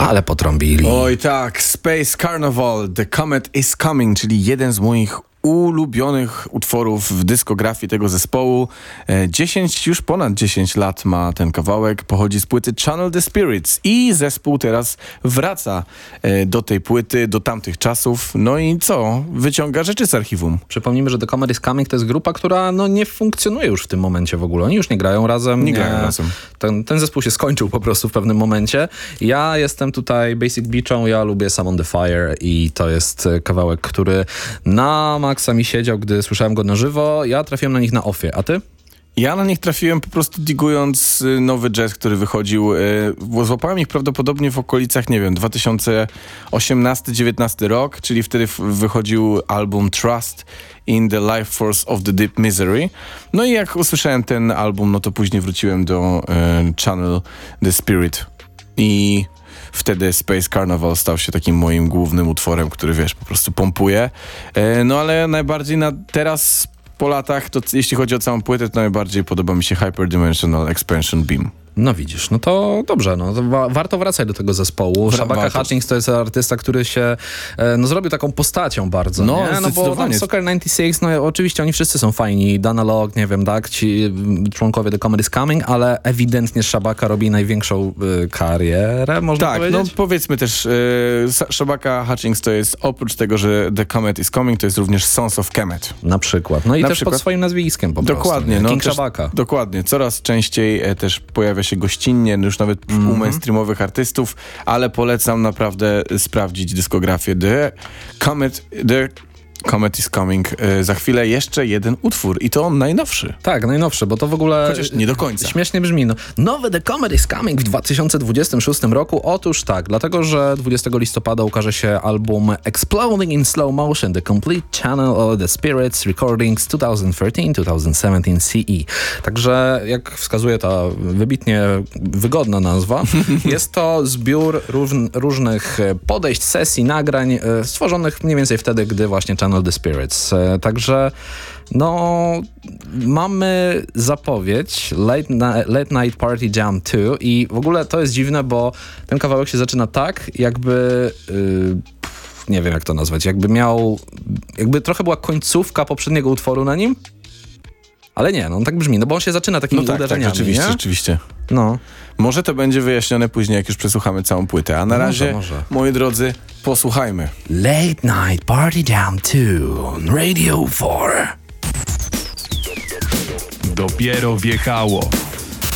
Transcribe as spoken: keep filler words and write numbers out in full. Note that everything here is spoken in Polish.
Ale potrąbili. Oj tak, Space Carnival, The Comet is Coming, czyli jeden z moich ulubionych utworów w dyskografii tego zespołu. dziesięć, już ponad dziesięć lat ma ten kawałek, pochodzi z płyty Channel the Spirits i zespół teraz wraca do tej płyty, do tamtych czasów. No i co? Wyciąga rzeczy z archiwum. Przypomnijmy, że The Comet is Coming to jest grupa, która no, nie funkcjonuje już w tym momencie w ogóle. Oni już nie grają razem. Nie, nie grają razem. Ten, ten zespół się skończył po prostu w pewnym momencie. Ja jestem tutaj Basic Beachą, ja lubię Some on the Fire i to jest kawałek, który na maksa mi siedział, gdy słyszałem go na żywo. Ja trafiłem na nich na offie. A ty? Ja na nich trafiłem po prostu digując nowy jazz, który wychodził. Złapałem ich prawdopodobnie w okolicach, nie wiem, dwa tysiące osiemnasty dziewiętnasty rok, czyli wtedy wychodził album Trust in the Life Force of the Deep Misery. No i jak usłyszałem ten album, no to później wróciłem do e, Channel the Spirit i wtedy Space Carnival stał się takim moim głównym utworem, który, wiesz, po prostu pompuje. E, no ale najbardziej na teraz po latach, to jeśli chodzi o całą płytę, to najbardziej podoba mi się Hyperdimensional Expansion Beam. No widzisz, no to dobrze, no to wa- warto wracać do tego zespołu. Wra- Shabaka warto. Hutchings to jest artysta, który się e, no, zrobił taką postacią bardzo, No, nie? No bo tam zdecydowanie. Soccer dziewięćdziesiąt sześć, no oczywiście oni wszyscy są fajni, Danalog, nie wiem, tak, ci m, członkowie The Comet is Coming, ale ewidentnie Shabaka robi największą y, karierę, można Tak, powiedzieć? no powiedzmy też, y, Shabaka Hutchings to jest, oprócz tego, że The Comet is Coming, to jest również Sons of Kemet. Na przykład, no i Na też przykład. pod swoim nazwiskiem po Dokładnie. prostu. No, King też, Shabaka. dokładnie. Coraz częściej e, też pojawia się gościnnie, już nawet mm-hmm. u mainstreamowych artystów, ale polecam naprawdę sprawdzić dyskografię The Comet, The Comet is Coming. E, za chwilę jeszcze jeden utwór i to on najnowszy. Tak, najnowsze, bo to w ogóle... Chociaż nie do końca. Śmiesznie brzmi. No. Nowy The Comet is Coming w dwa tysiące dwudziestym szóstym roku. Otóż tak, dlatego, że dwudziestego listopada ukaże się album Exploding in Slow Motion, The Complete Channel of the Spirits Recordings dwa tysiące trzynaście do dwa tysiące siedemnaście C E. Także, jak wskazuje ta wybitnie wygodna nazwa, jest to zbiór różn- różnych podejść, sesji, nagrań e, stworzonych mniej więcej wtedy, gdy właśnie Channel the Spirits. E, także no, mamy zapowiedź Late, na, Late Night Party Jam dwa i w ogóle to jest dziwne, bo ten kawałek się zaczyna tak, jakby... Yy, nie wiem jak to nazwać, jakby miał... Jakby trochę była końcówka poprzedniego utworu na nim, ale nie, no on tak brzmi, no bo on się zaczyna takimi No tak, tak, uderzeniami, rzeczywiście, nie? rzeczywiście. No. Może to będzie wyjaśnione później, jak już przesłuchamy całą płytę, a na Może, razie, może. moi drodzy, posłuchajmy. Late Night Party Jam dwa on Radio cztery. Dopiero wjechało.